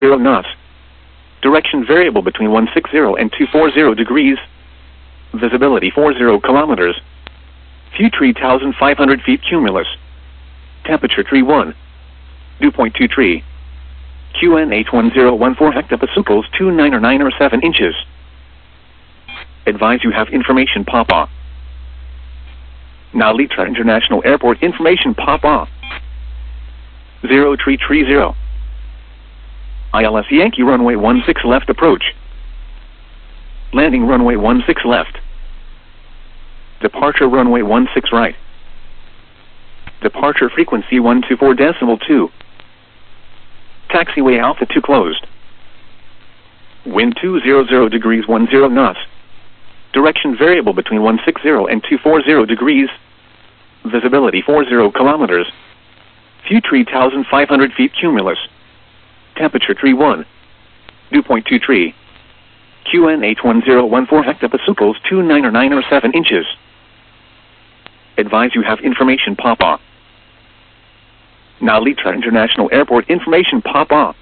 knots. Direction variable between 160 and 240 degrees. Visibility 40 kilometers. View tree 1,500 feet cumulus. Temperature tree 1. Dew point 2 tree. QNH1014 hectopascals 2997 inches. Advise you have information Papa. Nalitra International Airport information Papa. 0330. ILS Yankee runway 16 left approach. Landing runway 16 left. Departure runway 16 right. Departure frequency 124.2. Taxiway Alpha 2 closed. Wind 200 degrees 10 knots. Direction variable between 160 and 240 degrees. Visibility 40 kilometers. View tree 1,500 feet cumulus. Temperature tree 1. Dew point 2 tree. QNH1014 hectopascals 2997 inches. Advise you have information Papa. Nalitra International Airport information Papa.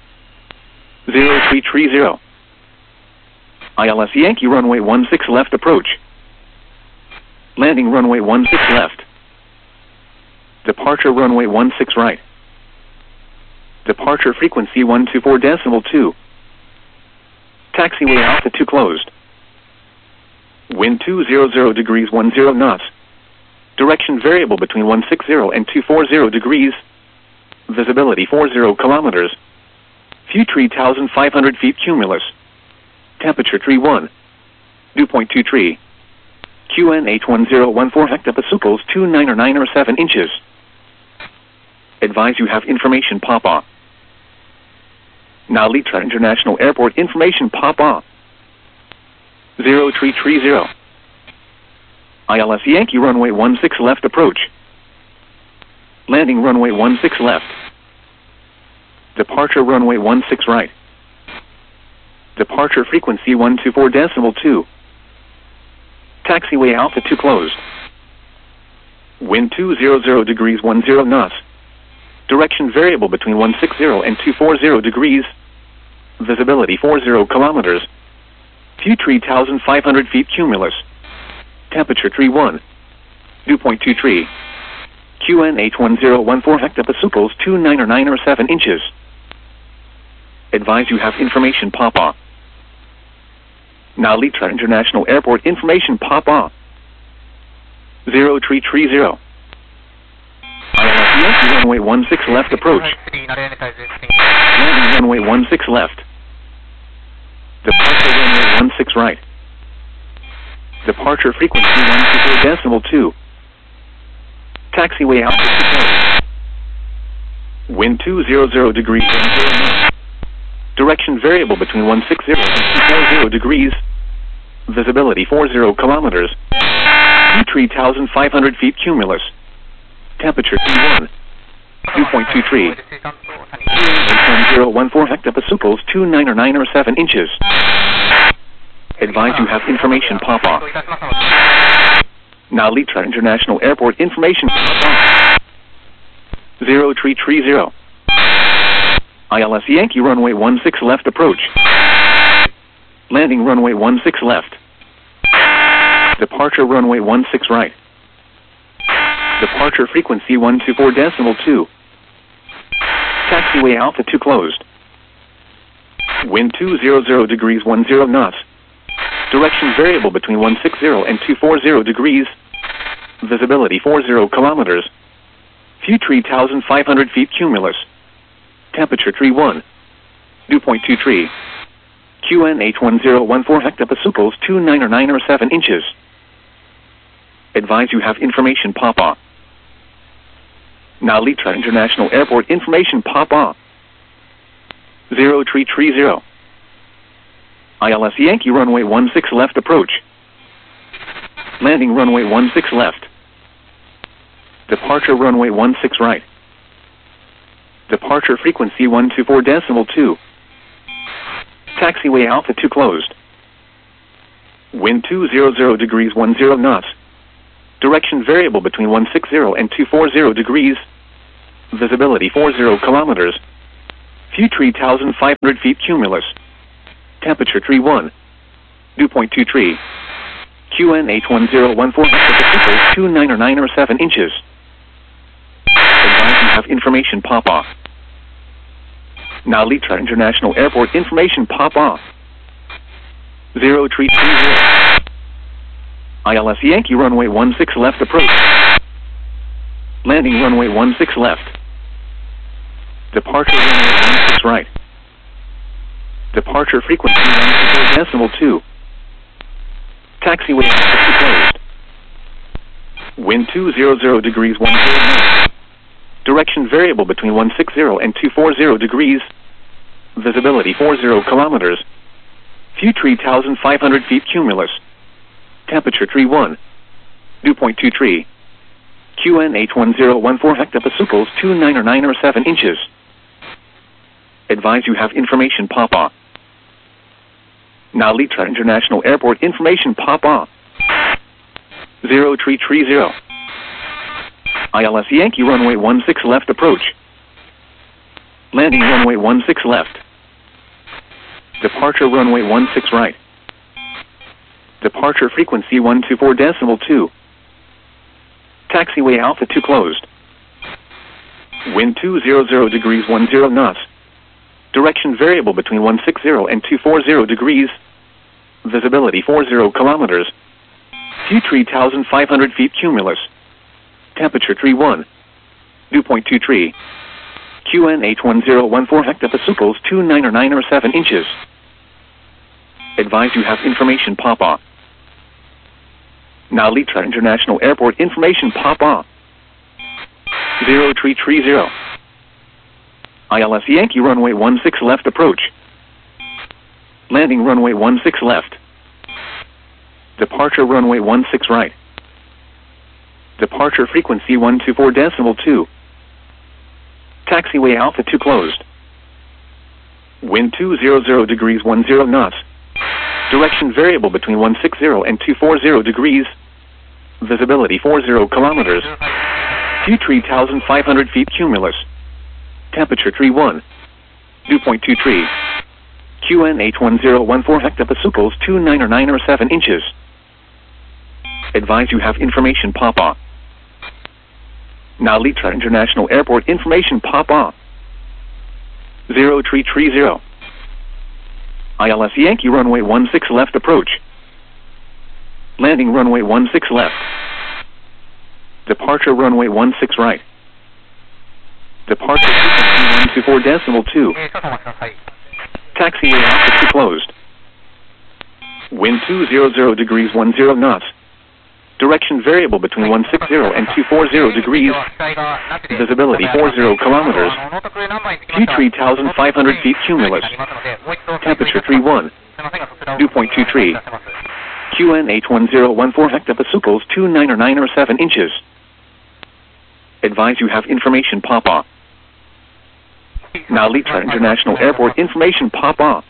0330. ILS Yankee runway 16 left approach. Landing runway 16 left. Departure runway 16 right. Departure frequency 124.2. Taxiway Alpha 2 closed. Wind 200 degrees 10 knots. Direction variable between 160 and 240 degrees. Visibility 40 kilometers. View tree 1,500 feet cumulus. Temperature tree 1. Dew point 2 tree. QNH1014 hectopascals 2997 inches. Advise you have information Papa. Nalitra International Airport information Papa. 0330. ILS Yankee runway 16 left approach. Landing runway 16 left. Departure runway 16 right. Departure frequency 124.2. Taxiway Alpha 2 closed. Wind 200 degrees 10 knots. Direction variable between 160 and 240 degrees. Visibility 40 kilometers. View tree 1,500 feet cumulus. Temperature tree 1. Dew point 2 tree. QNH1014 hectopascals 2997 inches. Advise you have information Papa. Nalitra International Airport information Papa. 0330. ILS Yankee runway 16 left approach. Landing runway 16 left. Departure runway 16 right. Departure frequency 124.2. Taxiway Alpha 2. Wind 200 degrees 10 knots. Direction variable between 160 and 240 degrees. Visibility 40 kilometers. View tree 1,500 feet cumulus. Temperature T1. Dew point 2 tree. 1014 hectopascals 2997 inches. Advise you have information Papa. Nalitra International Airport information Papa. 0330. ILS Yankee runway 16 left approach. Landing runway 16 left. Departure runway 16 right. Departure frequency 124.2. Taxiway Alpha 2 closed. Wind 200 degrees 10 knots. Direction variable between 160 and 240 degrees. Visibility 40 kilometers. View tree 1,500 feet cumulus. Temperature tree 1. Dew point 2 tree. QNH1014 hectopascals 2997 inches. Advise you have information Papa. Nalitra International Airport information Papa. 0330. ILS Yankee runway 16 left approach. Landing runway 16 left. Departure runway 16 right. Departure frequency 124.2. Taxiway Alpha 2 closed. Wind 200 degrees 10 knots. Direction variable between 160 and 240 degrees. Visibility 40 kilometers. View 3,500 feet cumulus. Temperature 31. Dew point 23. QNH1014 hectopascals 29 or 9 or 7 inches. Advise you have information pop off. Now Litra International Airport information pop off. 0330. ILS Yankee runway 16 left approach. Landing runway 16 left. Departure runway 16 right. Departure frequency 1.2. Taxiway closed. Wind 200 degrees 10 knots. Direction variable between 160 and 240 degrees. Visibility 40 kilometers. View 3,500 feet cumulus. Temperature 31. Dew point 23. QNH1014 hectopascals 29 or 9 or 7 inches. Advise you have information pop off. Now Litra International Airport information pop off. 0330. ILS Yankee runway 16 left approach. Landing runway 16 left. Departure runway 16 right. Departure frequency 124.2. Taxiway Alpha 2 closed. Wind 200 degrees 10 knots. Direction variable between 160 and 240 degrees. Visibility 40 kilometers. View 3,500 feet cumulus. Temperature 31. Dew point 23. QNH1014 hectopascals 29 or 9 or 7 inches. Advise you have information pop off. Now Litra International Airport information pop off. 0330. ILS Yankee runway 16 left approach. Landing runway 16 left. Departure runway 16 right. Departure frequency 124.2. Taxiway Alpha 2 closed. Wind 200 degrees 10 knots. Direction variable between 160 and 240 degrees. Visibility 40 kilometers. View 3,500 feet cumulus. Temperature 31. Dew point 23. QNH1014 hectopascals 29 or 9 or 7 inches. Advise you have information pop off. Now Litra International Airport information pop off. 0330. ILS Yankee runway 16 left approach. Landing runway 16 left. Departure runway 16 right. Departure frequency 124.2. Taxiway Alpha 2 closed. Wind 200 degrees 10 knots. Direction variable between 160 and 240 degrees. Visibility 40 kilometers. View 3,500 feet cumulus. Temperature 31. Dew point 23. QNH1014 hectopascals 29 or 9 or 7 inches. Advise you have information pop off. Now Litra International Airport information pop off.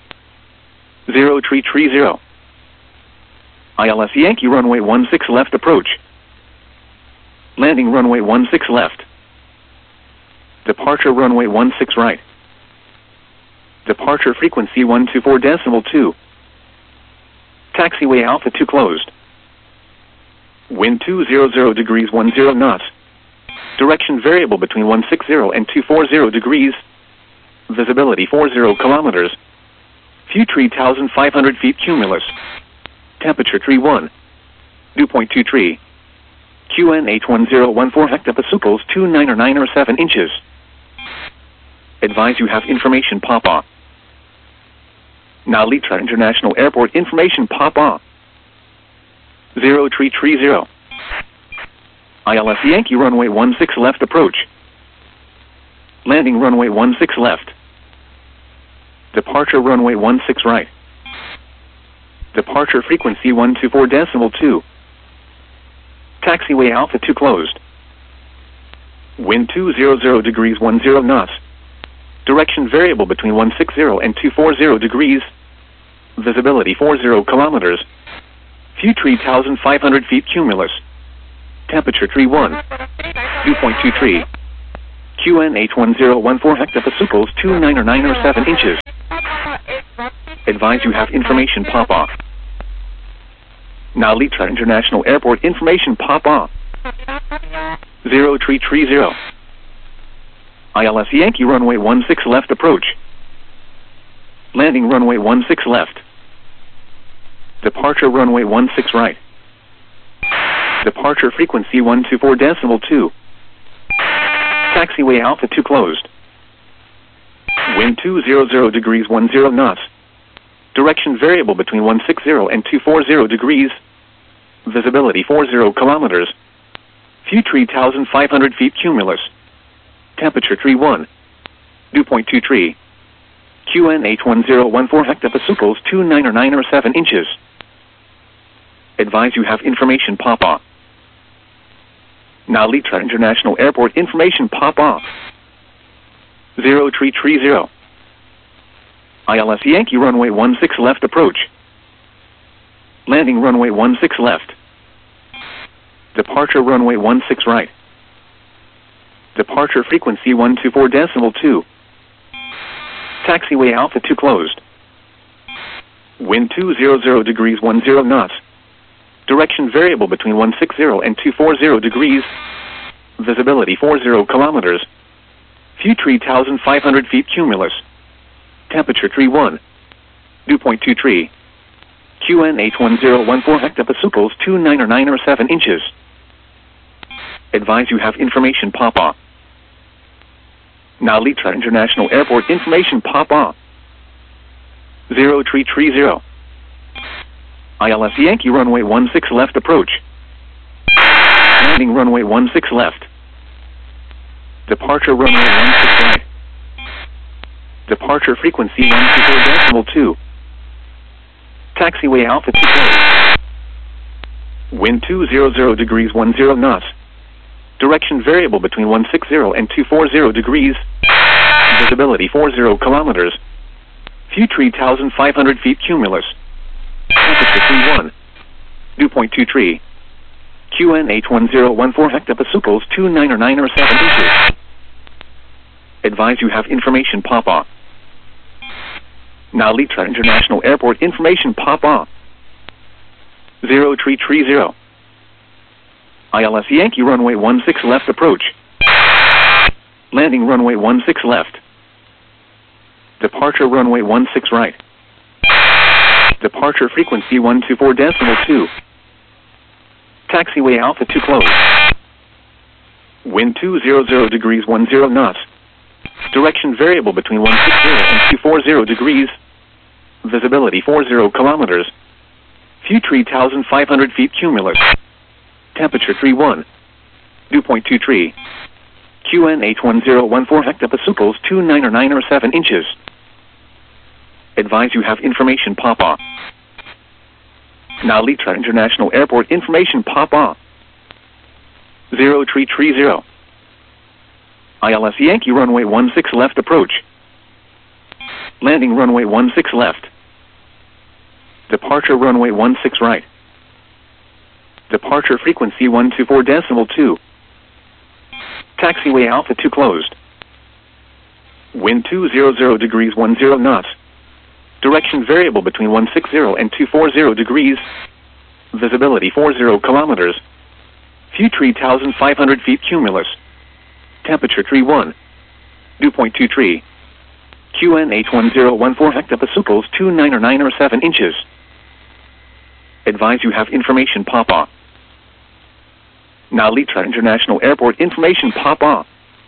0330. ILS Yankee runway 16 left approach. Landing runway 16 left. Departure runway 16 right. Departure frequency 124.2. Taxiway Alpha 2 closed. Wind 200 degrees 10 knots. Direction variable between 160 and 240 degrees. Visibility 40 kilometers. View 3,500 feet cumulus. Temperature 31. Dew point 23. QNH1014 hectopascals 29 or 9 or 7 inches. Advise you have information pop off. Now Litra International Airport information pop off. 0330. ILS Yankee runway 16 left approach. Landing runway 16 left. Departure runway 16 right. Departure frequency 124.2. Taxiway Alpha 2 closed. Wind 200 degrees 10 knots. Direction variable between 160 and 240 degrees. Visibility 40 kilometers. View 3,500 feet cumulus. Temperature 31. Dew point 23. QN81014 hectopascals 290907 inches. Advise you have information pop off. Nalitra International Airport information pop off. 0330. ILS Yankee runway 16 left approach. Landing runway 16 left. Departure runway 16 right. Departure frequency 124.2. Taxiway Alpha 2 closed. Wind 200 degrees 10 knots. Direction variable between 160 and 240 degrees. Visibility 40 kilometers. View 3,500 feet cumulus. Temperature 31. Dew point 23. QN81014 hectopascals 290907 inches. Advise you have information pop off. Nalitra International Airport information pop off. 0330. ILS Yankee runway 16 left approach. Landing runway 16 left. Departure runway 16 right. Departure frequency 124.2. Taxiway Alpha 2 closed. Wind 200 degrees 10 knots. Direction variable between 160 and 240 degrees. Visibility 40 kilometers. View 3,500 feet cumulus. Temperature 31. Dew point 23. QN81014 hectopascals 290907 inches. Advise you have information pop off. Nalitra International Airport information pop off. 0330. ILS Yankee runway 16 left approach. Landing runway 16 left. Departure runway 16 right. Departure frequency 124.2. Taxiway Alpha 2 closed. Wind 200 degrees 10 knots. Direction variable between 160 and 240 degrees. Visibility 40 kilometers. View 3,500 feet cumulus. Temperature 31. Dew point 23. QN81014 hectopascals 290907 inches. Advise you have information pop off. Nalitra International Airport information pop off. 0330. ILS Yankee runway 16 left approach. Landing runway 16 left. Departure runway 16 right. Departure frequency 124.2. Taxiway Alpha 2 closed. Wind 200 degrees 10 knots. Direction variable between 160 and 240 degrees. Visibility 40 kilometers. View 3,500 feet cumulus. Temperature 31. Dew point 23. QN81014 hectopascals 290907 inches. Advise you have information pop off. Nalitra International Airport information pop off. 0330. ILS Yankee runway 16 left approach. Landing runway 16 left. Departure runway 16 right. Departure frequency 124.2. Taxiway Alpha 2 closed. Wind 200 degrees 10 knots. Direction variable between 160 and 240 degrees. Visibility 40 kilometers. View 3,500 feet cumulus. Temperature 31. Dew point 23. QN81014 hectopascals 290907 inches. Advise you have information pop off. Nalitra International Airport information pop off.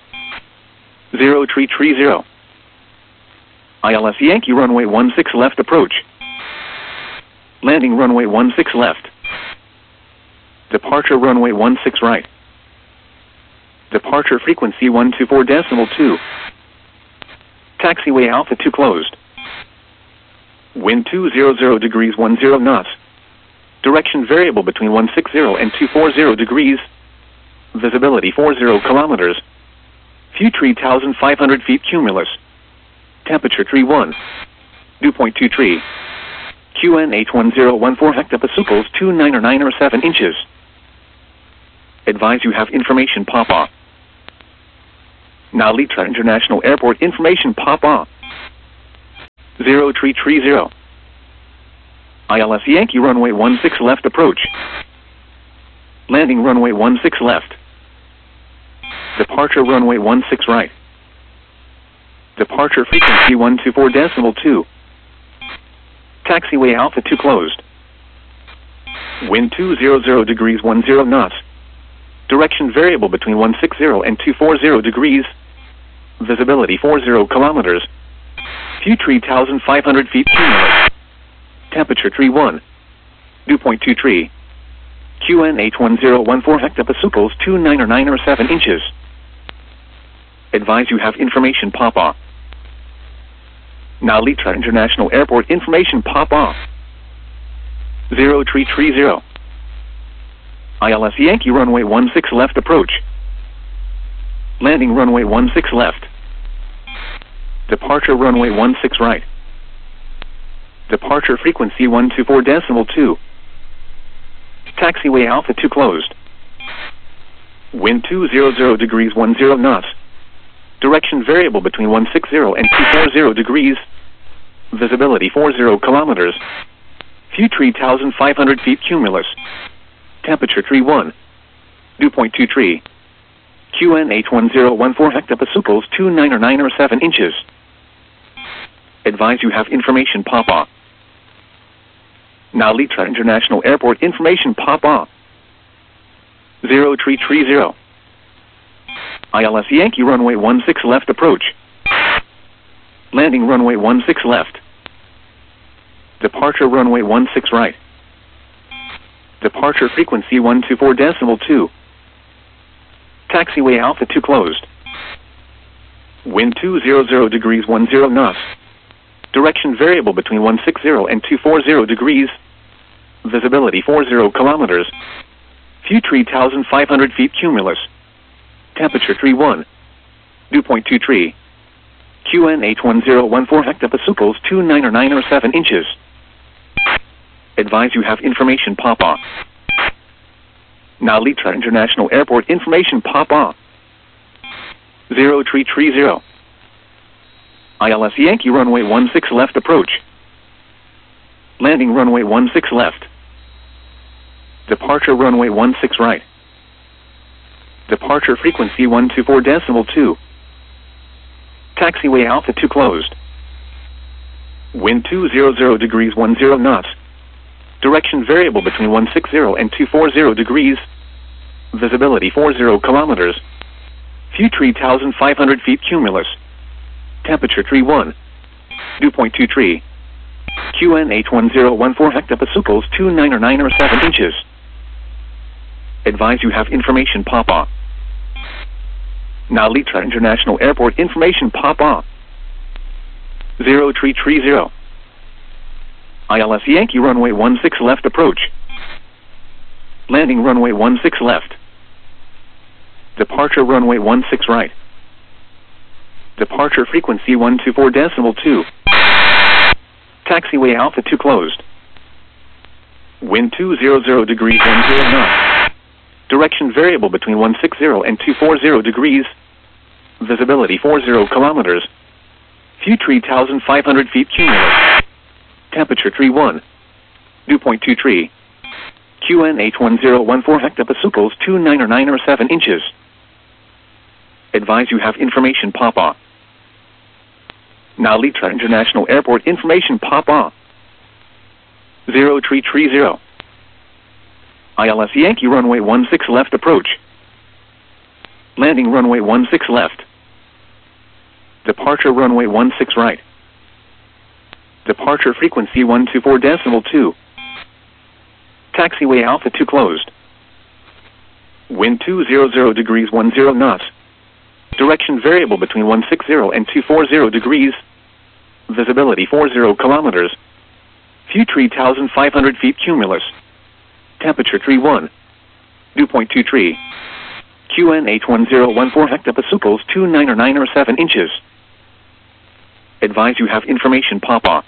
0330. ILS Yankee runway 16 left approach. Landing runway 16 left. Departure runway 16 right. Departure frequency 124.2. Taxiway Alpha 2 closed. Wind 200 degrees 10 knots. Direction variable between 160 and 240 degrees. Visibility 40 kilometers. View 3,500 feet cumulus. Temperature 31. Dew point 23. QN81014 hectopascals 290907 inches. Advise you have information pop off. Now Litra International Airport information pop-up. 0330. ILS Yankee runway 16 left approach. Landing runway 16 left. Departure runway 16 right. Departure frequency 124.2. Taxiway Alpha 2 closed. Wind 200 degrees 10 knots. Direction variable between 160 and 240 degrees. Visibility 40 kilometers. View 3,500 feet cumulus. Temperature 31. Dew point 23. QNH 1014 hectopascals 2997 inches. Advise you have information pop-off. Now Litra International Airport information pop-off. 0330. ILS Yankee runway 16 left approach. Landing runway 16 left. Departure runway 16 right. Departure frequency 124.2. Taxiway Alpha 2 closed. Wind 200 degrees 10 knots. Direction variable between 160 and 240 degrees. Visibility 40 kilometers. View 3,500 feet cumulus. Temperature 31. Dew point 23. QNH 1014 hectopascals 2997 inches. Advise you have information pop-off. Now Litra International Airport information pop-off. 0330. ILS Yankee runway 16 left approach. Landing runway 16 left. Departure runway 16 right. Departure frequency 124.2. Taxiway Alpha 2 closed. Wind 200 degrees 10 knots. Direction variable between 160 and 240 degrees. Visibility 40 kilometers. View 3,500 feet cumulus. Temperature 31. Dew point 23. QNH 1014 hectopascals 2997 inches. Advise you have information pop-off. Now Litra International Airport information pop-off. 0330. ILS Yankee runway 16 left approach. Landing runway 16 left. Departure runway 16 right. Departure frequency 124.2. Taxiway Alpha 2 closed. Wind 200 degrees 10 knots. Direction variable between 160 and 240 degrees. Visibility 40 kilometers. View 3,500 feet cumulus. Temperature 31. Dew point 23. QNH 1014 hectopascals 2997 inches. Advise you have information pop-off. Now Litra International Airport information pop-off. 0330. ILS Yankee runway 16 left approach. Landing runway 16 left. Departure runway 16 right. Departure frequency 124.2. Taxiway Alpha 2 closed. Wind 200 degrees 10 knots. Direction variable between 160 and 240 degrees. Visibility 40 kilometers. View 3,500 feet cumulus. Temperature 31. Dew point 23. QNH 1014 hectopascals 2997 inches. Advise you have information pop-off. Now Litra International Airport information pop-off. 0330. ILS Yankee runway 16 left approach. Landing runway 16 left. Departure runway 16 right. Departure frequency 124.2. Taxiway Alpha 2 closed. Wind 200 degrees 10 knots. Direction variable between 160 and 240 degrees. Visibility 40 kilometers. View 3,500 feet cumulus. Temperature 31. Dew point 23. QNH 1014 hectopascals 2997 inches. Advise you have information pop-off.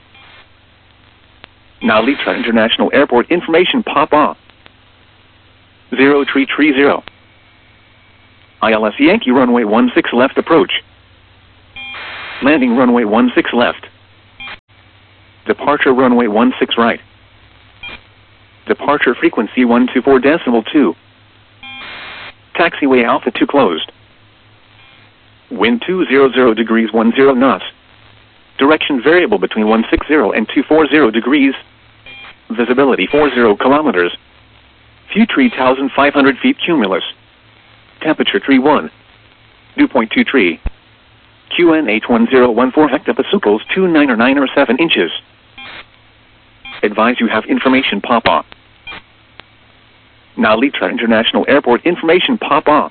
Now Litra International Airport information pop-off. 0330. ILS Yankee runway 16 left approach. Landing runway 16 left. Departure runway 16 right. Departure frequency 124.2. Taxiway Alpha 2 closed. Wind 200 degrees 10 knots. Direction variable between 160 and 240 degrees. Visibility 40 kilometers. View 3,500 feet cumulus. Temperature 31. Dew point 23. QN 81014 hectopascals 2997 inches. Advise you have information Papa. Now Litra International Airport information Papa.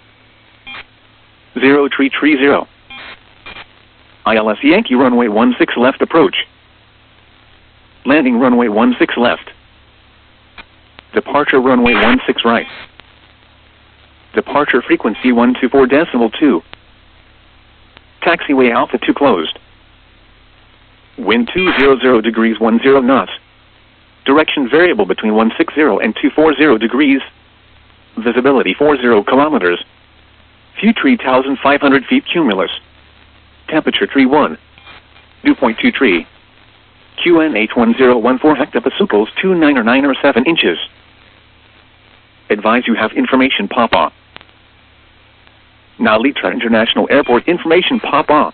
0330. ILS Yankee runway 16 left approach. Landing runway 16 left. Departure runway 16 right. Departure frequency 124.2. Taxiway Alpha 2 closed. Wind 200 degrees 10 knots. Direction variable between 160 and 240 degrees. Visibility 40 kilometers. View 3,500 feet cumulus. Temperature 31. Dew point 23. QN 81014 hectopascals 2997 inches. Advise you have information Papa. Now Litra International Airport information Papa.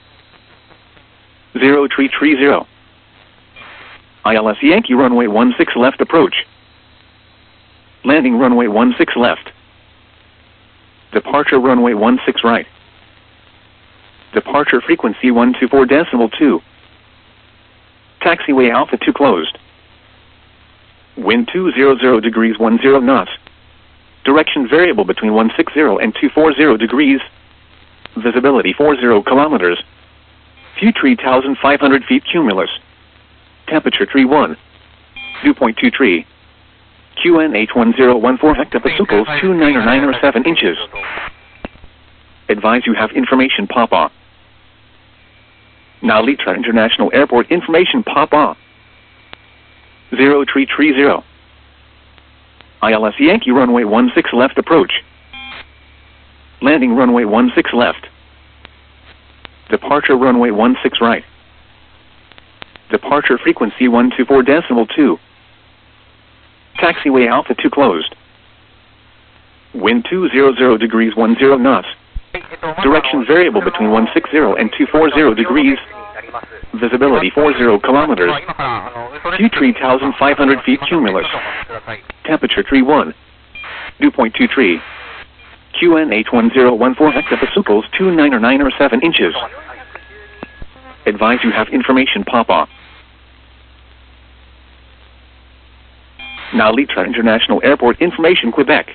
0330. ILS Yankee runway 16 left approach. Landing runway 16 left. Departure runway 16 right. Departure frequency 124.2. Taxiway Alpha 2 closed. Wind 200 degrees 10 knots. Direction variable between 160 and 240 degrees. Visibility 40 kilometers. View 3,500 feet cumulus. Temperature 31. Dew point 23. QN 81014 hectopascals 2997 inches. Advise you have information Papa. Now Litra International Airport information Papa. 0330. ILS Yankee runway 16 left approach. Landing runway 16 left. Departure runway 16 right. Departure frequency 124.2. Taxiway Alpha 2 closed. Wind 200 degrees 10 knots. Direction variable between 160 and 240 degrees. Visibility 40 kilometers. View 3,500 feet cumulus. Temperature 31. Dew point 23. QN 81014 hectopascals 2997 inches. Advise you have information Papa. Now Litra International Airport information Quebec.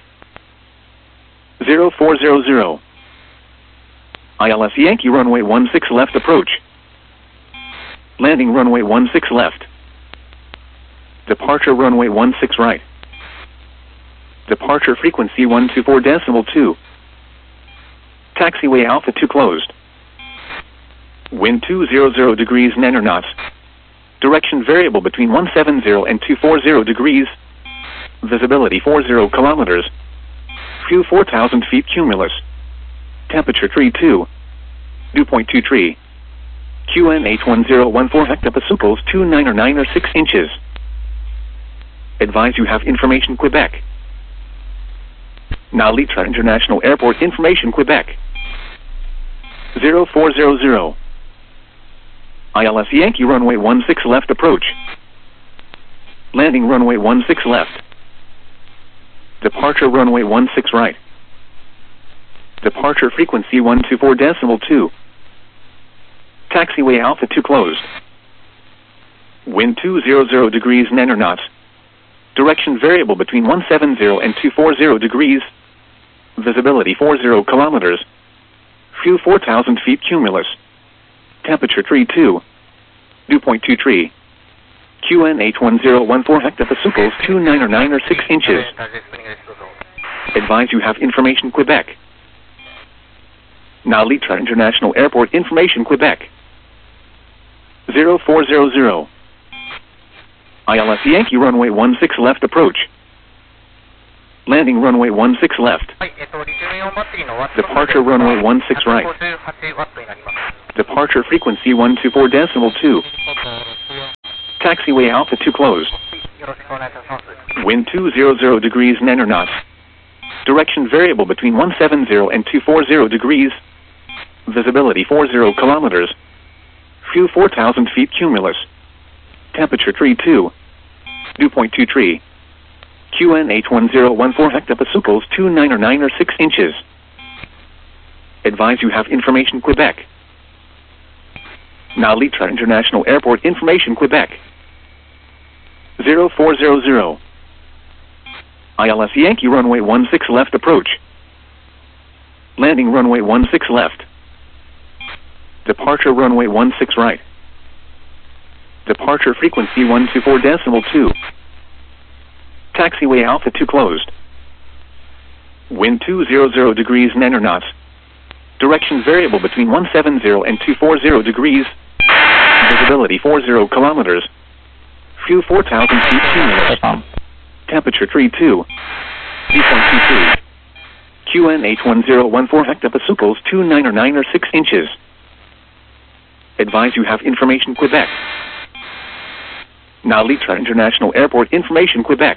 0400. ILS Yankee runway 16 left approach. Landing runway 16 left. Departure runway 16 right. Departure frequency 124.2. Taxiway Alpha 2 closed. Wind 200 degrees 9 knots. Direction variable between 170 and 240 degrees. Visibility 40 kilometers. View 4,000 feet cumulus. Temperature 32. Dew point 23. QN 81014 hectopascals 2996 inches. Advise you have information Quebec. Now Litra International Airport information Quebec. 0400. ILS Yankee runway 16 left approach. Landing runway 16 left. Departure runway 16 right. Departure frequency 124.2. Taxiway Alpha 2 closed. Wind 200 degrees 9 knots. Direction variable between 170 and 240 degrees. Visibility 40 kilometers. View 4,000 feet cumulus. Temperature 32. Dew point 23. QN 81014 hectopascals 2996 inches. Advise you have information Quebec. Now Litra International Airport information Quebec. 0400. ILS Yankee runway 16 left approach. Landing runway 16 left. はい、リチウムイオンバッテリーのワット Departure runway 16 right. 158ワットになります。 Departure frequency 124.2. Taxiway Alpha 2 closed. よろしくお願いいたします。 Wind 200 degrees 9 knots. Direction variable between 170 and 240 degrees. Visibility 40 kilometers. Fuel 4,000 feet cumulus. Temperature 32. Dew point 23. QNH 1014 hectopascals 29 or 6 inches. Advise you have information Quebec. Now Litra International Airport information Quebec. 0400. ILS Yankee runway 16 left approach. Landing runway 16 left. Departure runway 16 right. Departure frequency 124.2. Taxiway Alpha 2 closed. Wind 200 degrees 9 knots. Direction variable between 170 and 240 degrees. Visibility 40 kilometers. Fuel 4,000 feet cumulus. Temperature 32. Dew point 23. QNH 1014 hectopascals 29 or 6 inches. Advise you have information Quebec. Now Litra International Airport information Quebec.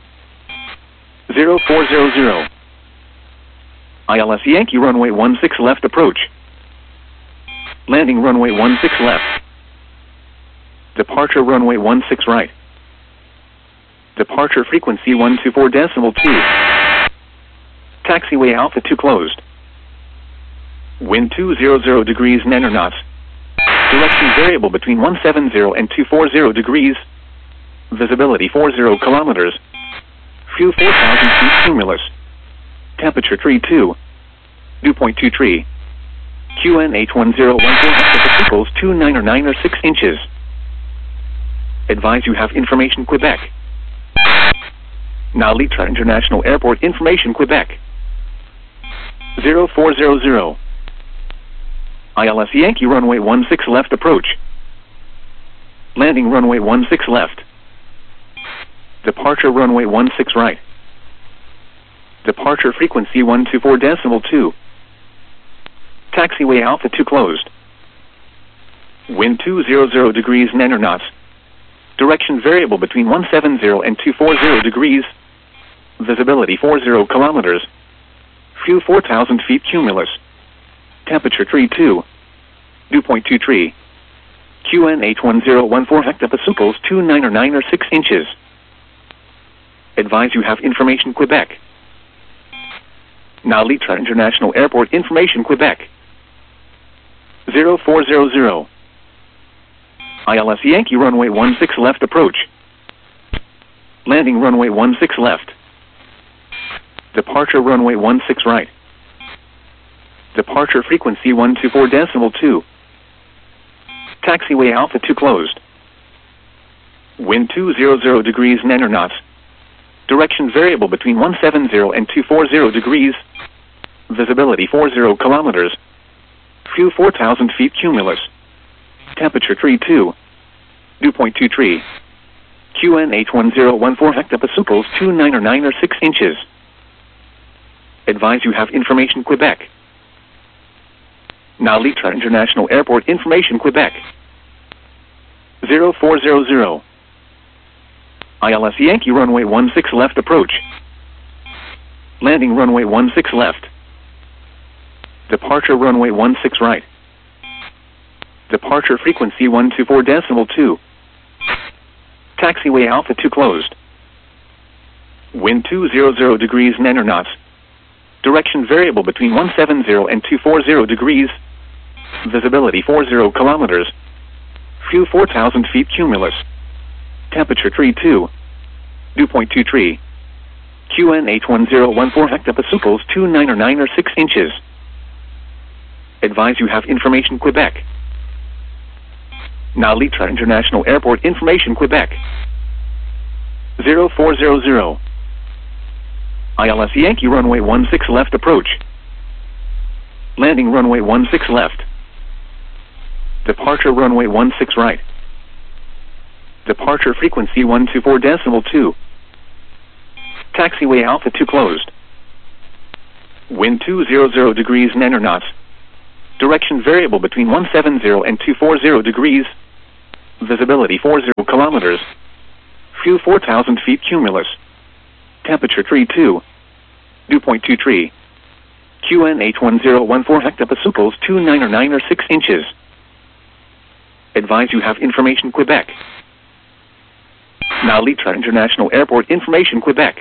0400. ILS Yankee runway 16 left approach. Landing runway 16 left. Departure runway 16 right. Departure frequency 124.2. Taxiway Alpha 2 closed. Wind 200 degrees 9 knots. Direction variable between 170 and 240 degrees. Visibility 40 kilometers. Fuel 4,000 feet cumulus. Temperature 32. Dew point 23. QNH 1014 hectopascals 29 or 6 inches. Advise you have information Quebec. Now Litra International Airport information Quebec. 0400. ILS Yankee runway 16 left approach. Landing runway 16 left. Departure runway 16 right. Departure frequency 124.2. Taxiway Alpha 2 closed. Wind 200 degrees 9 knots. Direction variable between 170 and 240 degrees. Visibility 40 kilometers. Fuel 4,000 feet cumulus. Temperature 32. Dew point 23. QNH 1014 hectopascals 29 or 6 inches. Advise you have information Quebec. Now Litra International Airport information Quebec. 0400. ILS Yankee runway 16 left approach. Landing runway 16 left. Departure runway 16 right. Departure frequency 124.2. Taxiway Alpha 2 closed. Wind 200 degrees 9 knots. Direction variable between 170 and 240 degrees. Visibility 40 kilometers. Fuel 4,000 feet cumulus. Temperature 32. Dew point 23. QNH 1014 hectopascals 29 or 6 inches. Advise you have information Quebec. Now Litra International Airport information Quebec. 0400. ILS Yankee runway 16 left approach. Landing runway 16 left. Departure runway 16 right. Departure frequency 124.2. Taxiway Alpha 2 closed. Wind 200 degrees 9 knots. Direction variable between 170 and 240 degrees. Visibility 40 kilometers. Fuel 4,000 feet cumulus. Temperature 32. Dew point 23. QNH 1014 hectopascals 29 or 6 inches. Advise you have information Quebec. Now Litra International Airport information Quebec. 0400. ILS Yankee runway 16 left approach. Landing runway 16 left. Departure runway 16 right. Departure frequency 124.2. Taxiway Alpha 2 closed. Wind 200 degrees 9 knots. Direction variable between 170 and 240 degrees. Visibility 40 kilometers. Fuel 4,000 feet cumulus. Temperature 32. Dew point 23. QNH 1014 hectopascals 299 or 6 inches. Advise you have information Quebec. Now Litra International Airport information Quebec.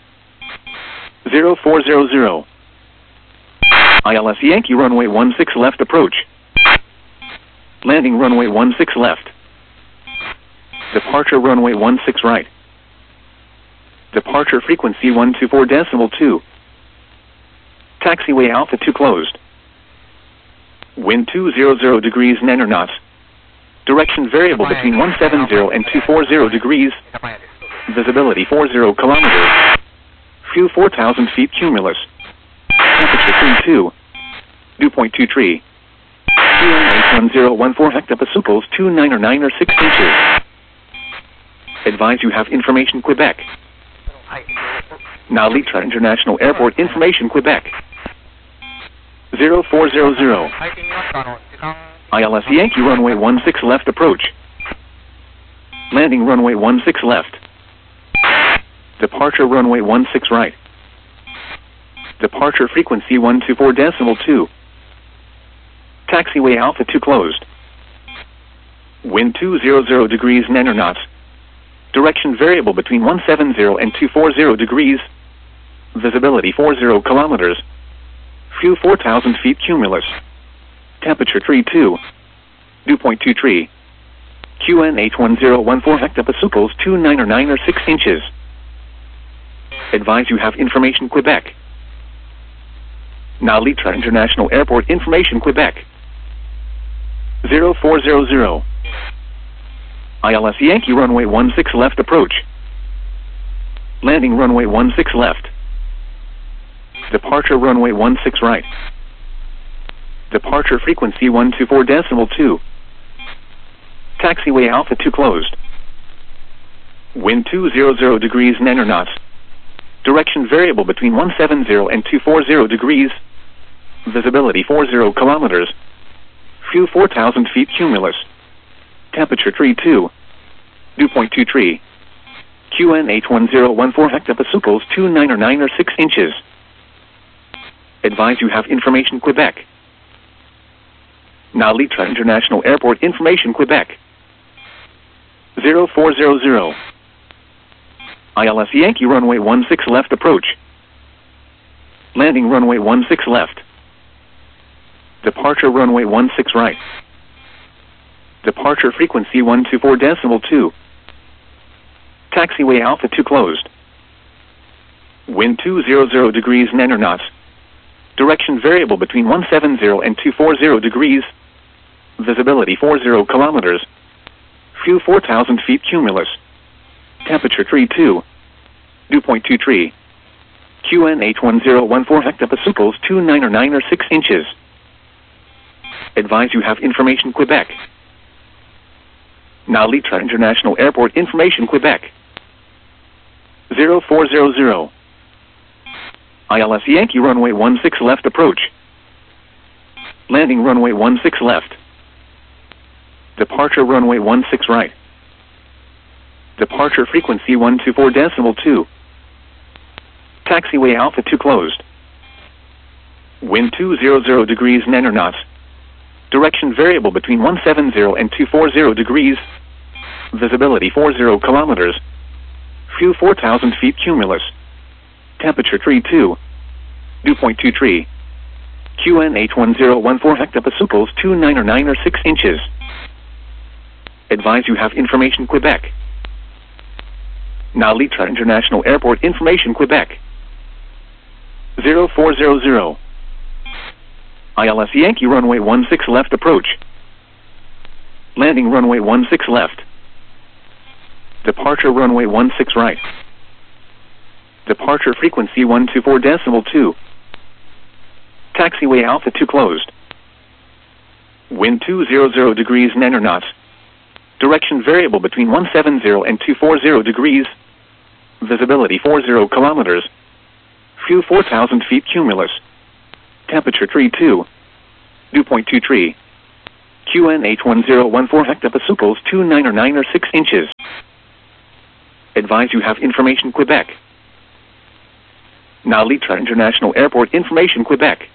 0400. ILS Yankee runway 16 left approach. Landing runway 16 left. Departure runway 16 right. Departure frequency 124.2. Taxiway Alpha 2 closed. Wind 200 degrees 9 knots. Direction variable between 170 and 240 degrees. Visibility 40 kilometers. Fuel 4,000 feet cumulus. Temperature 32. Dew point 23. QNH 1014 hectopascals 299 or 6 inches. Advise you have information Quebec. Now Litra International Airport information Quebec. 0400. ILS Yankee runway 16 left approach. Landing runway 16 left. Departure runway 16 right. Departure frequency 124.2. Taxiway Alpha 2 closed. Wind 200 degrees 9 knots. Direction variable between 170 and 240 degrees. Visibility 40 kilometers. Fuel 4,000 feet cumulus. Temperature 32. Dew point 23. QNH 1014 hectopascals 299 or 6 inches. Advise you have information Quebec. Now Litra International Airport information Quebec. 0400. ILS Yankee runway 16 left approach. Landing runway 16 left. Departure runway 16 right. Departure frequency 124.2. Taxiway Alpha 2 closed. Wind 200 degrees 9 knots. Direction variable between 170 and 240 degrees. Visibility 40 kilometers. Fuel 4,000 feet cumulus. Temperature 32. Dew point 23. QNH 1014 hectopascals 299 or 6 inches. Advise you have information Quebec. Now Litra International Airport information Quebec. 0400. ILS Yankee runway 16 left approach. Landing runway 16 left. Departure runway 16 right. Departure frequency 124.2. Taxiway Alpha 2 closed. Wind 200 degrees 9 knots. Direction variable between 170 and 240 degrees. Visibility 40 kilometers. Fuel 4,000 feet cumulus. Temperature 32. Dew point 23. QNH 1014 hectopascals 299 or 6 inches. Advise you have information Quebec. Now Litra International Airport information Quebec. 0400. ILS Yankee runway 16 left approach. Landing runway 16 left. Departure runway 16 right. Departure frequency 124.2. Taxiway Alpha 2 closed. Wind 200 degrees 9 knots. Direction variable between 170 and 240 degrees. Visibility 40 kilometers. Fuel 4,000 feet cumulus. Temperature 32. Dew point 23. QNH 1014 hectopascals 299 or 6 inches. Advise you have information Quebec. Now Litra International Airport information Quebec. 0400. ILS Yankee runway 16 left approach. Landing runway 16 left. Departure runway 16 right. Departure frequency 124.2. Taxiway Alpha 2 closed. Wind 200 degrees 9 knots. Direction variable between 170 and 240 degrees. Visibility 40 kilometers. View 4,000 feet cumulus. Temperature 32. Dew point 23. QNH 1014 hectopascals 29 or 6 inches. Advise you have information Quebec. Now Litra International Airport information Quebec.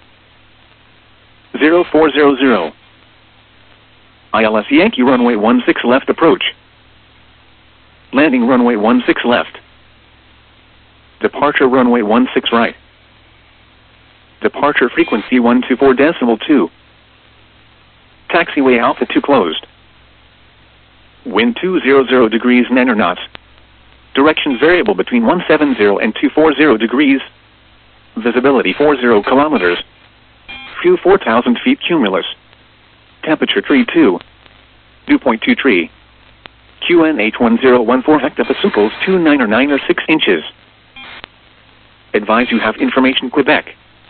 0400. ILS Yankee runway 16 left approach. Landing runway 16 left. Departure runway 16 right. Departure frequency 124.2. Taxiway Alpha 2 closed. Wind 200 degrees 9 knots. Direction variable between 170 and 240 degrees. Visibility 40 kilometers. View 4,000 feet cumulus. Temperature 32. Dew point 23. QNH 1014 hectopascals 29 or 6 inches. Advise you have information Quebec.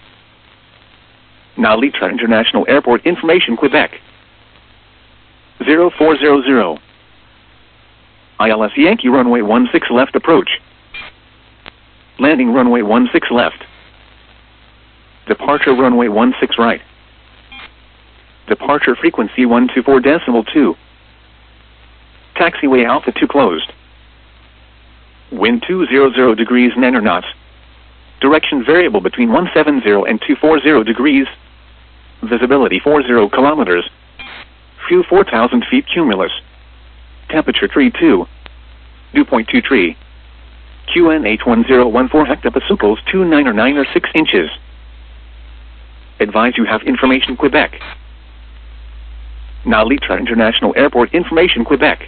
Now Litra International Airport information Quebec. 0400. ILS Yankee runway 16 left approach. Landing runway 16 left. Departure runway 16 right. Departure frequency 124.2. Taxiway Alpha 2 closed. Wind 200 degrees 9 knots. Direction variable between 170 and 240 degrees. Visibility 40 kilometers. View 4,000 feet cumulus. Temperature 32. Dew point 23. QNH 1014 hectopascals 29 or 6 inches. Advise you have information Quebec. Now Litra International Airport information Quebec.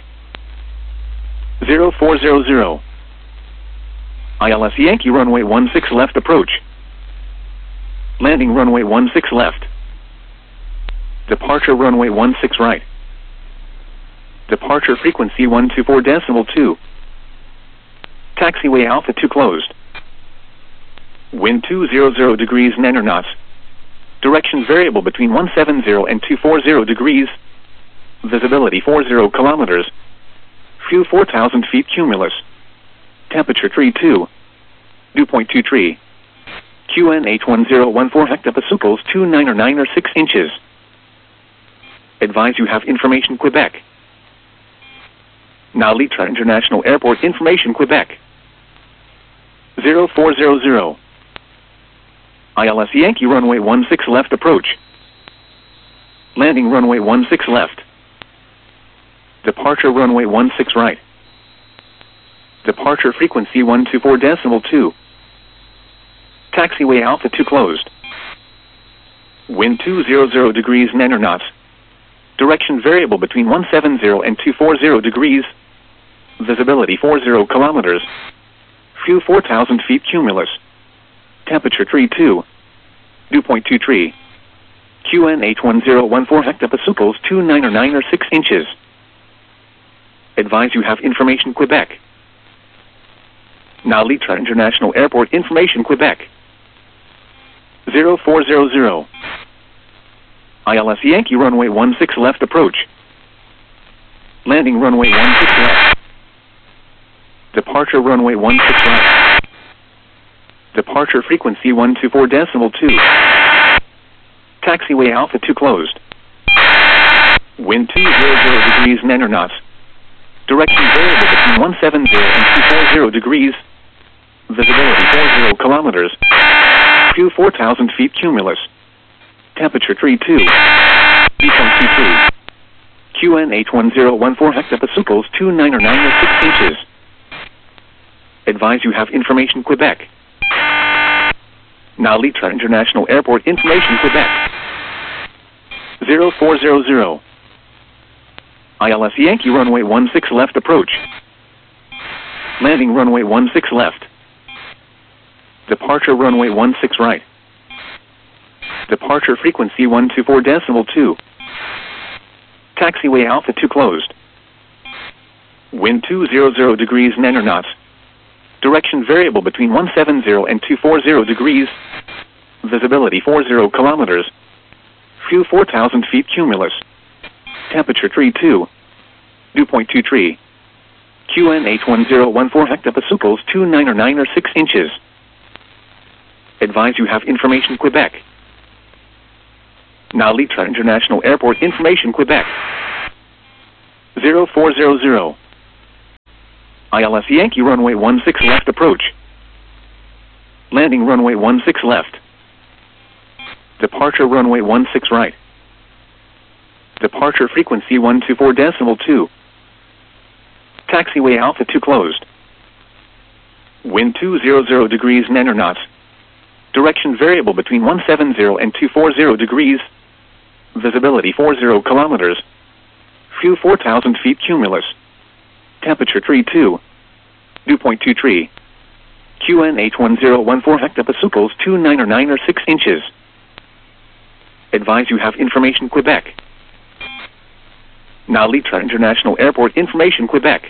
0400. ILS Yankee runway 16 left approach. Landing runway 16 left. Departure runway 16 right. Departure frequency 124.2. Taxiway Alpha 2 closed. Wind 200 degrees 9 knots. Direction variable between 170 and 240 degrees. Visibility 40 kilometers. View 4,000 feet cumulus. Temperature 32. Dew point 23. QNH 1014 hectopascals 29 or 6 inches. Advise you have information Quebec. Now Litra International Airport information Quebec. 0400. ILS Yankee runway 16 left approach. Landing runway 16 left. Departure runway 16 right. Departure frequency 124.2. Taxiway Alpha 2 closed. Wind 200 degrees 9 knots. Direction variable between 170 and 240 degrees. Visibility 40 kilometers. View 4,000 feet cumulus. Temperature 32. Dew point 23. QNH 1014 hectopascals 29 or 6 inches. Advise you have information Quebec. Now Litra International Airport information Quebec. 0400. ILS Yankee runway 16 left approach. Landing runway 16 left. Departure runway 16 right. Departure frequency 124.2. Taxiway Alpha 2 closed. Wind 200 degrees 9 knots. Direction variable between 170 and 240 degrees. Visibility 40 kilometers. View 4,000 feet cumulus. Temperature 32. Dew point 23. QNH 1014 hectopascals 29 or 6 inches. Advise you have information Quebec. Now Litra International Airport information Quebec. 0400. ILS Yankee runway 16 left approach. Landing runway 16 left. Departure runway 16 right. Departure frequency 124.2. Taxiway Alpha 2 closed. Wind 200 degrees 9 knots. Direction variable between 170 and 240 degrees. Visibility 40 kilometers. View 4,000 feet cumulus. Temperature 32. Dew point 23. QNH1014 hectopascals 29 or 9 or 6 inches. Advise you have information Quebec. Nalitra International Airport information Quebec. 0400. ILS Yankee runway 16 left approach. Landing runway 16 left. Departure runway 16 right. Departure frequency 124.2. Taxiway Alpha 2 closed. Wind 200 degrees 9 knots. Direction variable between 170 and 240 degrees. Visibility 40 kilometers. Few 4,000 feet cumulus. Temperature 32. Dew point 23. QNH1014 hectopascals 29 or 9 or 6 inches. Advise you have information Quebec. Nalitra International Airport information Quebec.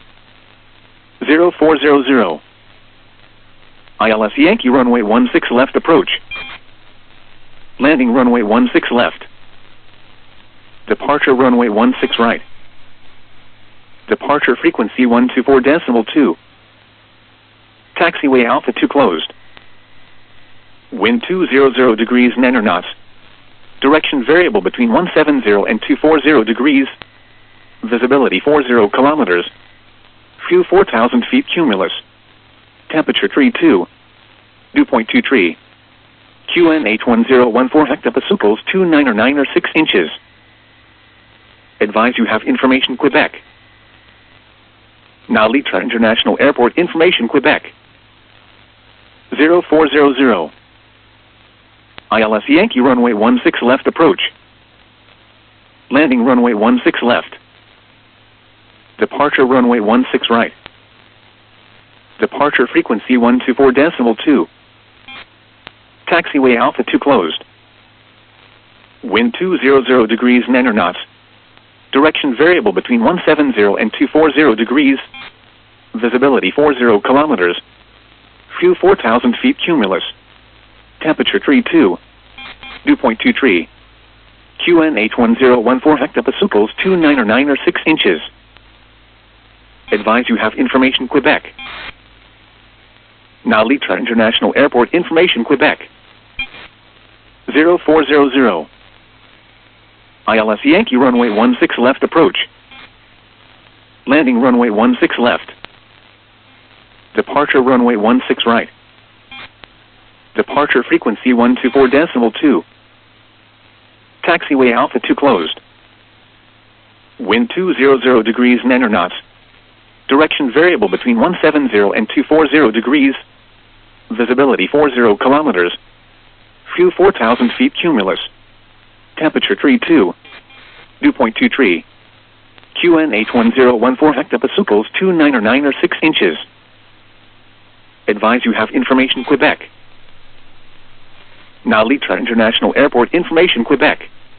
0400. ILS Yankee runway 16 left approach. Landing runway 16 left. Departure runway 16 right. Departure frequency 124.2. Taxiway Alpha 2 closed. Wind 200 degrees 9 knots. Direction variable between 170 and 240 degrees. Visibility 40 kilometers. Few 4,000 feet cumulus. Temperature 32. Dew point 23. QNH1014 hectopascals 29 or 9 or 6 inches. Advise you have information Quebec. Nalitra International Airport information Quebec. 0400. ILS Yankee runway 16 left approach. Landing runway 16 left. Departure runway 16 right. Departure frequency 124.2. Taxiway Alpha 2 closed. Wind 200 degrees 9 knots. Direction variable between 170 and 240 degrees. Visibility 40 kilometers. Few 4,000 feet cumulus. Temperature 32. Dew point 23. QNH1014 hectopascals 29 or 9 or 6 inches. Advise you have information Quebec. Nalitra International Airport information Quebec. 0400. ILS Yankee runway 16 left approach. Landing runway 16 left. Departure runway 16 right. Departure frequency 124.2. Taxiway Alpha 2 closed. Wind 200 degrees 9 knots. Direction variable between 170 and 240 degrees. Visibility 40 kilometers. Few 4,000 feet cumulus. Temperature 32. Dew point 23. QNH1014 hectopascals 29 or 9 or 6 inches. Advise you have information Quebec. Nalitra International Airport information Quebec.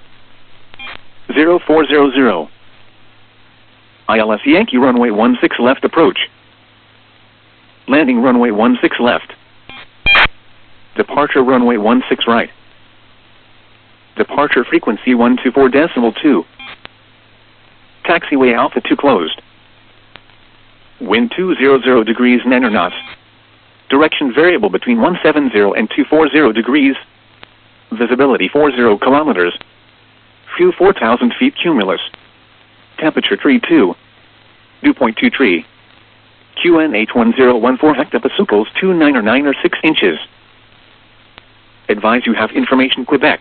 0400. ILS Yankee runway 16 left approach. Landing runway 16 left. Departure runway 16 right. Departure frequency 124.2. Taxiway Alpha 2 closed. Wind 200 degrees 9 knots. Direction variable between 170 and 240 degrees. Visibility 40 kilometers. Few 4,000 feet cumulus. Temperature 32. Dew point 23. QNH1014 hectopascals 29 or 9 or 6 inches. Advise you have information Quebec.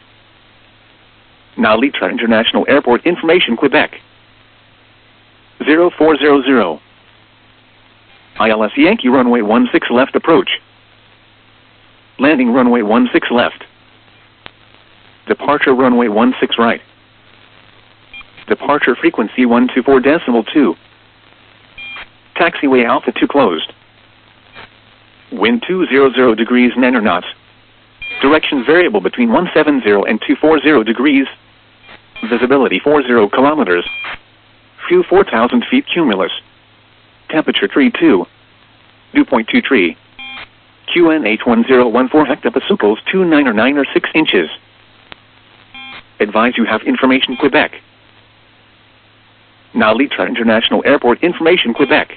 Nalitra International Airport information Quebec. 0400. ILS Yankee runway 16 left approach. Landing runway 16 left. Departure runway 16 right. Departure frequency 124.2. Taxiway Alpha 2 closed. Wind 200 degrees 9 knots. Direction variable between 170 and 240 degrees. Visibility 40 kilometers. Few 4,000 feet cumulus. Temperature 32. Dew point 23. QNH1014 hectopascals 29 or 9 or 6 inches. Advise you have information Quebec. Now Litra International Airport information, Quebec.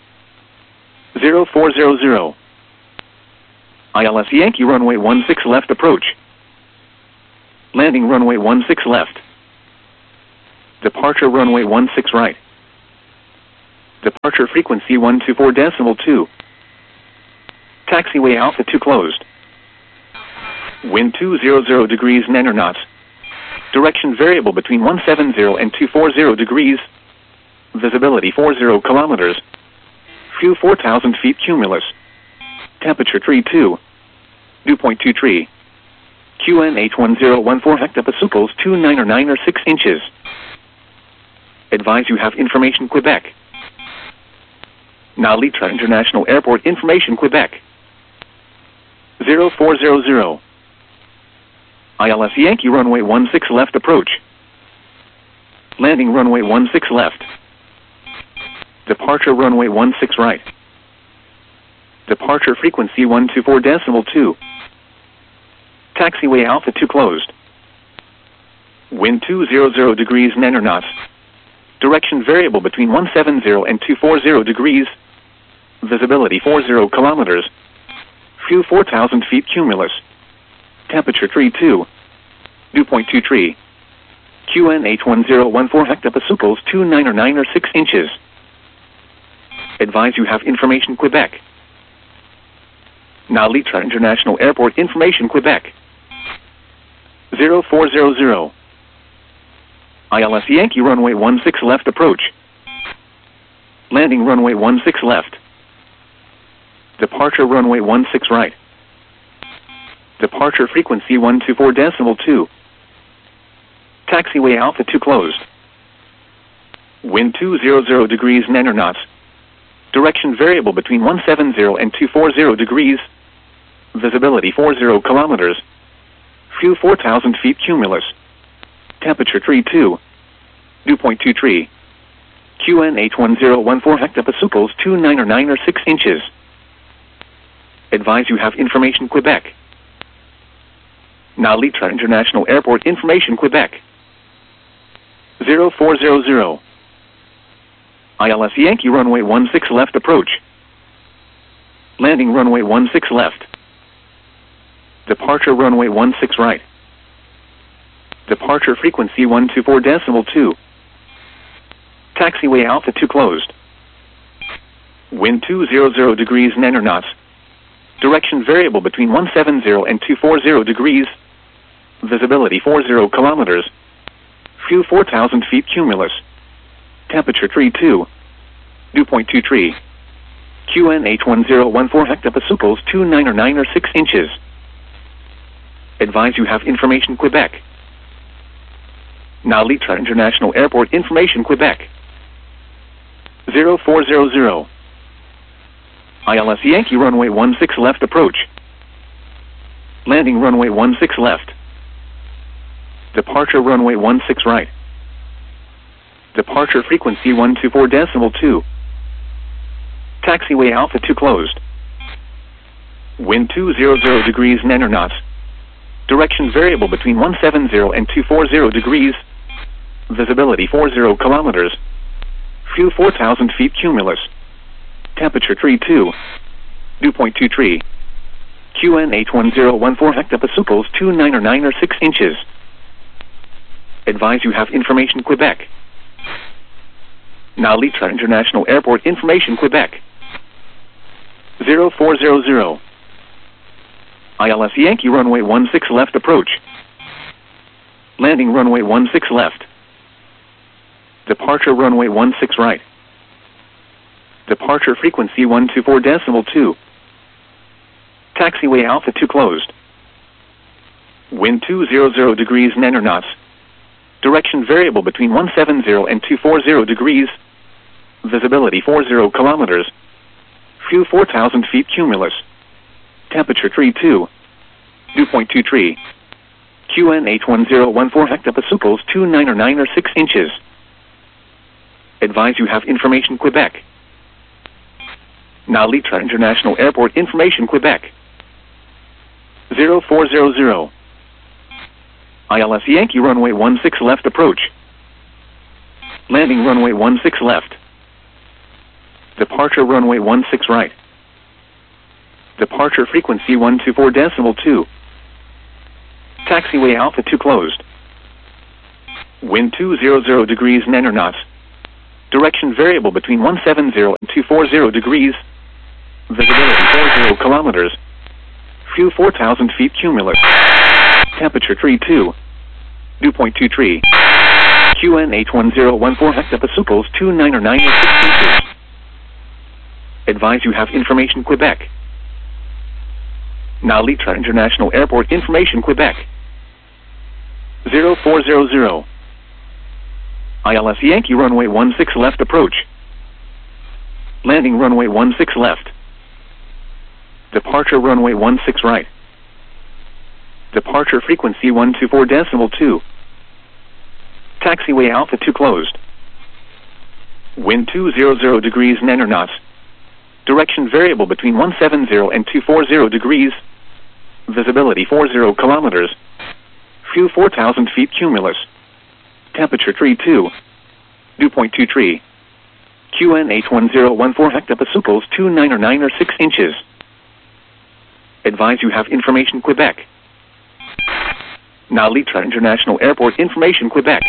0400. ILS Yankee runway 16 left approach. Landing runway 16 left. Departure runway 16 right. Departure frequency 124.2. Taxiway Alpha 2 closed. Wind 200 degrees 9 knots. Direction variable between 170 and 240 degrees. Visibility 40 kilometers. Fuel 4,000 feet cumulus. Temperature 32. Dew point 23. QNH 1014 hectopascals 29 or 6 inches. Advise you have information, Quebec. Now Litra International Airport information, Quebec. 0400. ILS Yankee runway 16 left approach. Landing runway 16 left. Departure runway 16 right. Departure frequency 124.2. Taxiway Alpha 2 closed. Wind 200 degrees 9 knots. Direction variable between 170 and 240 degrees. Visibility 40 kilometers. Fuel 4,000 feet cumulus. Temperature 32. Dew point 23. QNH 1014 hectopascals 29 or 6 inches. Advise you have information, Quebec. Now Litra International Airport information, Quebec. 0400. ILS Yankee runway 16 left approach. Landing runway 16 left. Departure runway 16 right. Departure frequency 124.2. Taxiway Alpha 2 closed. Wind 200 degrees 9 knots. Direction variable between 170 and 240 degrees. Visibility 40 kilometers. Fuel 4,000 feet cumulus. Temperature 32. Dew point 23. QNH 1014 hectopascals 29 or 6 inches. Advise you have information, Quebec. Now Litra International Airport information, Quebec. 0400. ILS Yankee runway 16 left approach. Landing runway 16 left. Departure runway 16 right. Departure frequency 124.2. Taxiway Alpha 2 closed. Wind 200 degrees 9 knots. Direction variable between 170 and 240 degrees. Visibility 40 kilometers. Fuel 4,000 feet cumulus. Temperature 32. Dew point 23. QNH 1014 hectopascals 29 or 6 inches. Advise you have information, Quebec. Now Litra International Airport information, Quebec. 0400. ILS Yankee runway 16 left approach. Landing runway 16 left. Departure runway 16 right. Departure frequency 124.2. Taxiway Alpha 2 closed. Wind 200 degrees 9 knots. Direction variable between 170 and 240 degrees. Visibility 40 kilometers. Fuel 4,000 feet cumulus. Temperature 32. Dew point 23. QNH 1014 hectopascals 29 or 6 inches. Advise you have information, Quebec. Now Litra International Airport information, Quebec. 0400. ILS Yankee runway 16 left approach. Landing runway 16 left. Departure runway 16 right. Departure frequency 124.2. Taxiway Alpha 2 closed. Wind 200 degrees 9 knots. Direction variable between 170 and 240 degrees. Visibility 40 kilometers. Fuel 4,000 feet cumulus. Temperature 32. Dew point 23. QNH 1014 hectopascals 29 or 6 inches. Advise you have information, Quebec. Now Litra International Airport information, Quebec. 0400. ILS Yankee runway 16 left approach. Landing runway 16 left. Departure runway 16 right. Departure frequency 124.2. Taxiway Alpha 2 closed. Wind 200 degrees 9 knots. Direction variable between 170 and 240 degrees. Visibility 40 kilometers. Fuel 4,000 feet cumulus. Temperature 32. Dew point 23. QNH 1014 hectopascals 2909 and 6 inches. Advise you have information Quebec. Now Litra International Airport information Quebec. 0400. ILS Yankee runway 16 left approach. Landing runway 16 left. Departure runway 16 right. Departure frequency 124.2. Taxiway Alpha 2 closed. Wind 200 degrees 9 knots. Direction variable between 170 and 240 degrees. Visibility 40 kilometers. Fuel 4,000 feet cumulus. Temperature 32. Dew point 23. QNH 1014 hectopascals 2909 or 6 inches. Advise you have information Quebec. Now Litra International Airport information Quebec.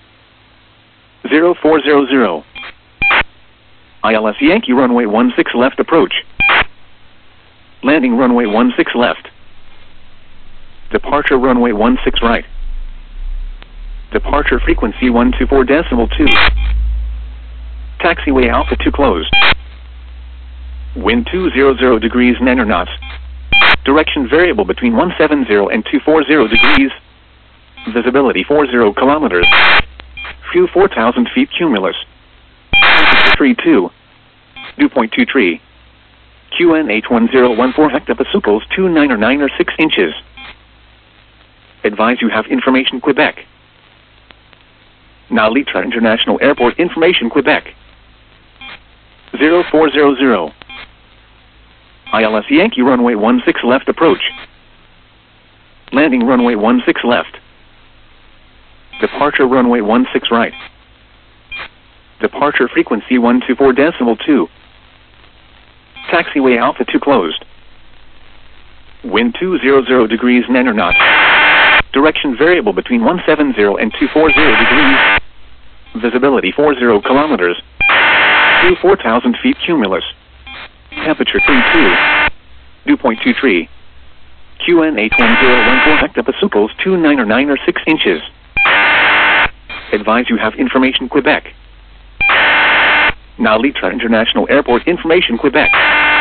0400. ILS Yankee runway 16 left approach. Landing runway 16 left. Departure runway 16 right. Departure frequency 124.2. Taxiway Alpha 2 closed. Wind 200 degrees 9 knots. Direction variable between 170 and 240 degrees. Visibility 40 kilometers. Fuel 4,000 feet cumulus. Temperature 32. Dew point 23. QNH 1014 hectopascals 2909 or 6 inches. Advise you have information Quebec. Now Litra International Airport information Quebec. 0400. ILS Yankee runway 16 left approach. Landing runway 16 left. Departure runway 16 right. Departure frequency 124.2. Taxiway Alpha 2 closed. Wind 200 degrees 9 knots. Direction variable between 170 and 240 degrees. Visibility 40 kilometers. Fuel 4,000 feet cumulus. Temperature 32. Dew point 23. QNH 1014 hectopascals 2909 or 6 inches. Advise you have information Quebec. Now Litra International Airport information Quebec.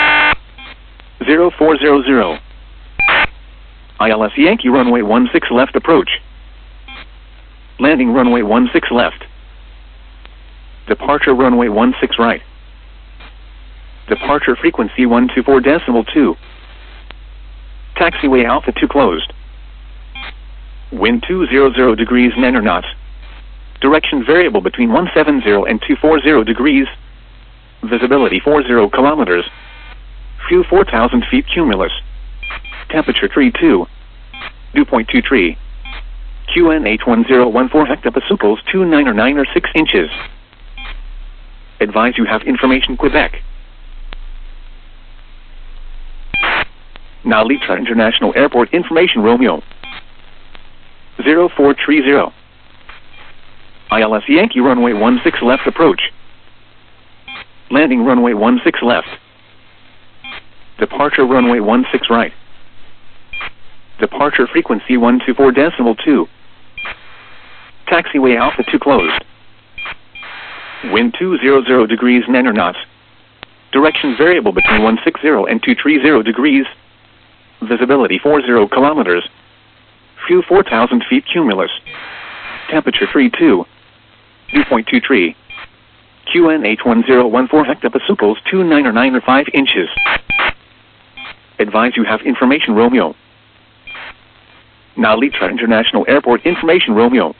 0400. ILS Yankee runway 16 left approach. Landing runway 16 left. Departure runway 16 right. Departure frequency 124.2. Taxiway Alpha 2 closed. Wind 200 degrees 9 knots. Direction variable between 170 and 240 degrees. Visibility 40 kilometers. Fuel 4,000 feet cumulus. Temperature 32. Dew point 23. QNH 1014 hectopascals 2909 or 6 inches. Advise you have information Quebec. Now Litra International Airport information Romeo. 0430. ILS Yankee runway 16 left approach. Landing runway 16 left. Departure runway 16 right. Departure frequency 124.2. Taxiway Alpha 2 closed. Wind 200 degrees 9 knots. Direction variable between 160 and 230 degrees. Visibility 40 kilometers. Fuel 4,000 feet cumulus. Temperature 32. Dew point 23. QNH 1014 hectopascals 2909 or 5 inches. Advise you have information Romeo. Now Litra International Airport information Romeo.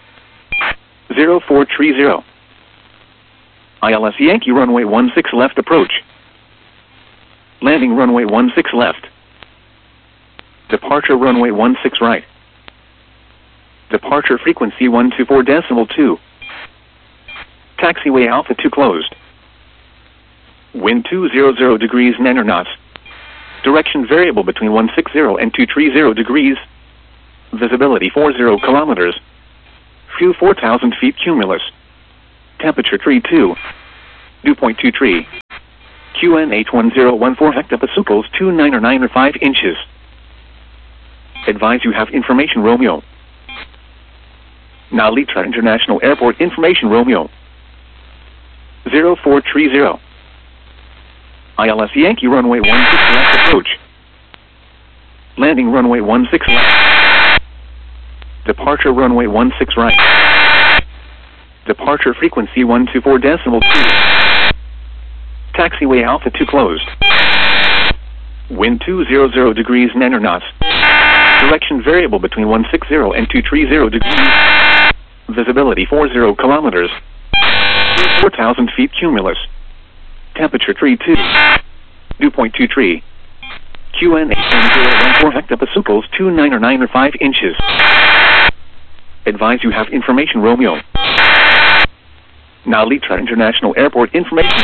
0430. ILS Yankee runway 16 left approach. Landing runway 16 left. Departure runway 16 right. Departure frequency 124.2. Taxiway Alpha 2 closed. Wind 200 degrees 9 knots. Direction variable between 160 and 230 degrees. Visibility 40 kilometers. Fuel 4,000 feet cumulus. Temperature 32. Dew point 23. QNH 1014 hectopascals 2995 inches. Advise you have information Romeo. Now Litra International Airport information Romeo. 0430. ILS Yankee runway 16 left approach. Landing runway 16 left. Departure runway 16 right. Departure frequency 124.2. Taxiway Alpha 2 closed. Wind 200 degrees 9 knots. Direction variable between 160 and 230 degrees. Visibility 40 kilometers. 4,000 feet cumulus. Temperature 32. Dew point 23. QNH 1014 hectopascals 2995 inches. Advise you have information Romeo. Now Litra International Airport information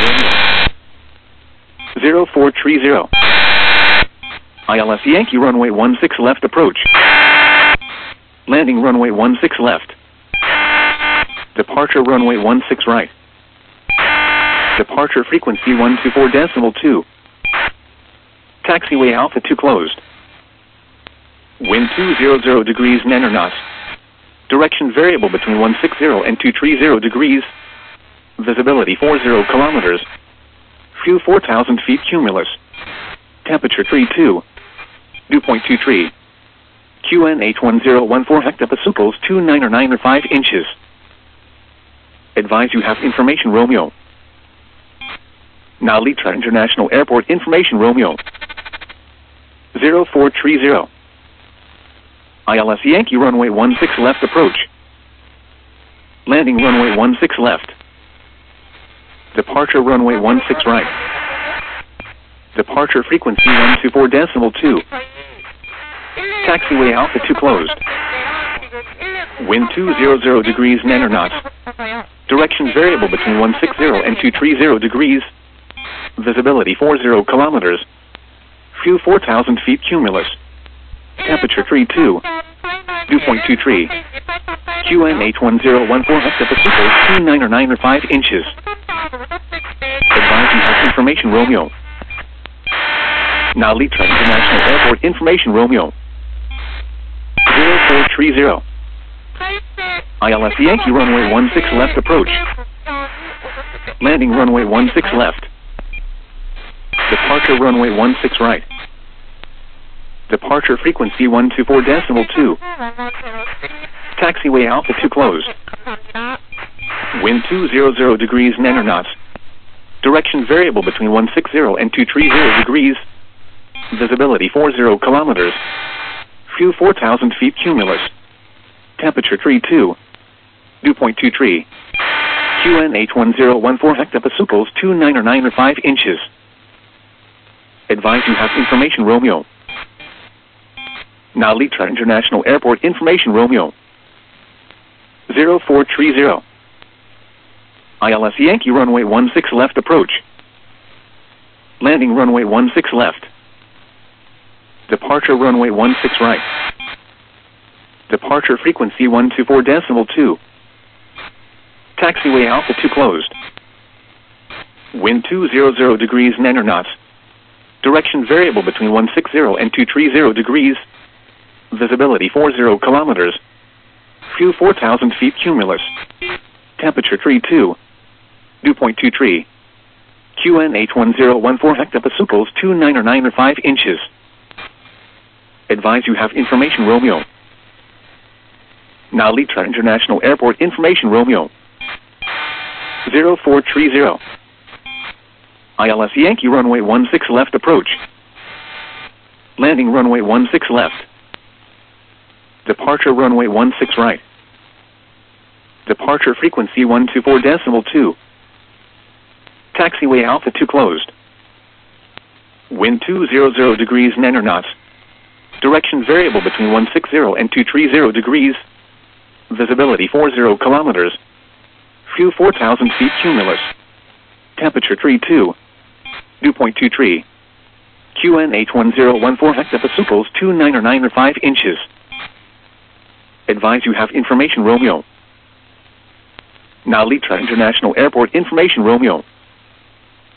Romeo. 0430. ILS Yankee runway 16 left approach. Landing runway 16 left. Departure runway 16 right. Departure frequency 124.2. Taxiway Alpha 2 closed. Wind 200 degrees 9 knots. Direction variable between 160 and 230 degrees. Visibility 40 kilometers. Fuel 4,000 feet cumulus. Temperature 32. Dew point 23. QNH 1014 hectopascals 2995 inches. Advise you have information Romeo. Now Litra International Airport information Romeo. 0430. ILS Yankee runway 16 left approach. Landing runway 16 left. Departure runway 16 right. Departure frequency 124.2. Taxiway Alpha 2 closed. Wind 200 degrees 9 knots. Direction variable between 160 and 230 degrees. Visibility 40 kilometers. Fuel 4,000 feet cumulus. Temperature 32. Dew point 23. QNH 1014 hectopascals 2995 inches. Advise you have information Romeo. Now Litra International Airport information Romeo. 0430. ILS Yankee runway 16 left approach. Landing runway 16 left. Departure runway 16 right. Departure frequency 124.2. Taxiway Alpha 2 closed. Wind 200 degrees 9 knots. Direction variable between 160 and 230 degrees. Visibility 40 kilometers. Fuel 4,000 feet cumulus. Temperature 32. Dew point 23. QNH 1014 hectopascals 2995 inches. Advise you have information Romeo. Now Litra International Airport information Romeo. 0430. ILS Yankee runway 16 left approach. Landing runway 16 left. Departure runway 16 right. Departure frequency 124.2. Taxiway Alpha 2 closed. Wind 200 degrees 9 knots. Direction variable between 160 and 230 degrees. Visibility 40 kilometers. Fuel 4,000 feet cumulus. Temperature 32. Dew point 23. QNH 1014 hectopascals 2995 inches. Advise you have information Romeo. Now Litra International Airport information Romeo. 0430. ILS Yankee runway 16 left approach. Landing runway 16 left. Departure runway 16 right. Departure frequency 124.2. Taxiway Alpha 2 closed. Wind 200 degrees 9 knots. Direction variable between 160 and 230 degrees. Visibility 40 kilometers. Few 4,000 feet cumulus. Temperature 32. Dew point 23. QNH1014 hectopascals 29 or 9 or 5 inches. Advise you have information Romeo. Nalitra International Airport information Romeo.